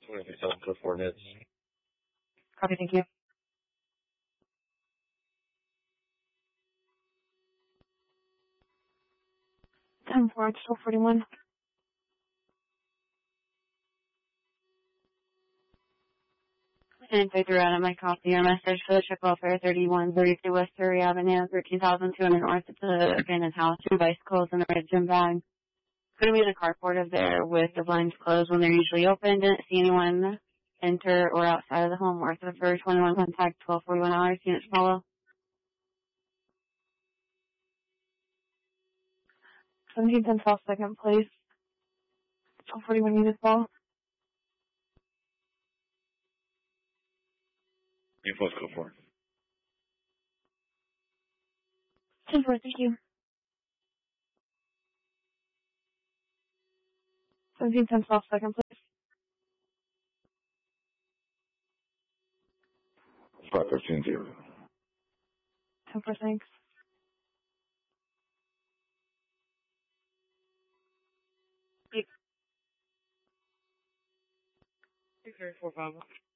27 code 4 hits. Copy, thank you. 10-4, it's 1241. And I threw out my copy your message for the trip welfare 3132 West Surrey Avenue, 13,200 north. It's a abandoned house, 2 bicycles and a red gym bag. Couldn't be in the carport of there with the blinds closed when they're usually open. Didn't see anyone enter or outside of the home. Worth of for 21 contact, 1241 hours. Units follow. 1710 12 second, please. 1241 units follow. Info code 4. 10-4, thank you. 1710 12 second, please. 5130. 10-4, thanks. Six 4 5.